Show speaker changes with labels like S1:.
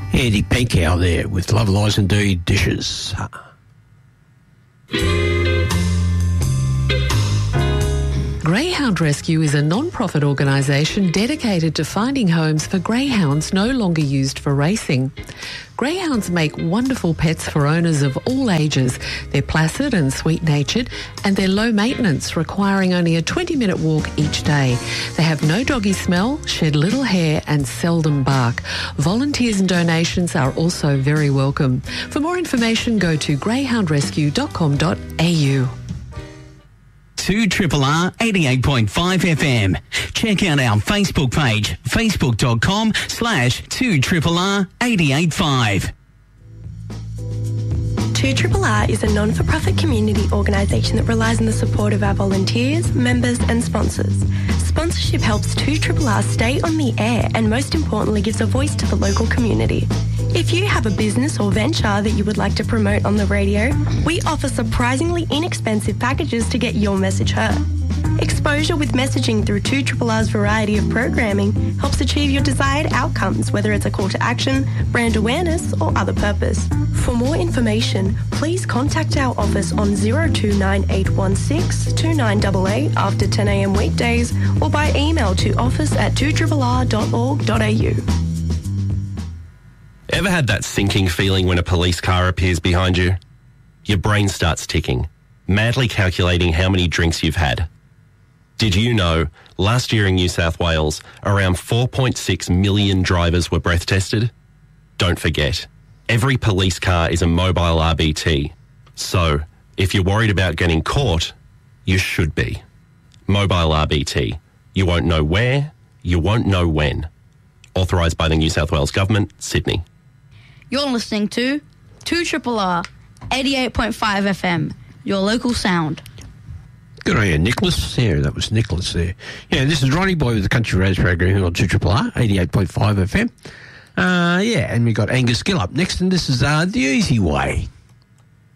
S1: Andy Penkow there with Love Lies Indeed Dishes.
S2: Greyhound Rescue is a non-profit organisation dedicated to finding homes for greyhounds no longer used for racing. Greyhounds make wonderful pets for owners of all ages. They're placid and sweet-natured, and they're low maintenance, requiring only a 20-minute walk each day. They have no doggy smell, shed little hair, and seldom bark. Volunteers and donations are also very welcome. For more information, go to greyhoundrescue.com.au.
S3: 2RRR 88.5 FM. Check out our Facebook page, facebook.com/2RRR 88.5.
S4: 2RRR is a non-for-profit community organisation that relies on the support of our volunteers, members and sponsors. Sponsorship helps 2RRR stay on the air and, most importantly, gives a voice to the local community. If you have a business or venture that you would like to promote on the radio, we offer surprisingly inexpensive packages to get your message heard. Exposure with messaging through 2RRR's variety of programming helps achieve your desired outcomes, whether it's a call to action, brand awareness or other purpose. For more information, please contact our office on 029816 2988 after 10 a.m. weekdays or by email to office@2rrr.org.au.
S5: Ever had that sinking feeling when a police car appears behind you? Your brain starts ticking, madly calculating how many drinks you've had. Did you know last year in New South Wales, around 4.6 million drivers were breath tested? Don't forget, every police car is a mobile RBT. So, if you're worried about getting caught, you should be. Mobile RBT. You won't know where, you won't know when. Authorised by the New South Wales Government, Sydney.
S6: You're listening to 2RRR 88.5 FM, your local sound.
S1: Good on you, Nicholas. Yeah, that was Nicholas there. Yeah, this is Ronnie Boy with the Country Roads program here on 2RRR 88.5 FM. And we got Angus Gill up next, and this is The Easy Way.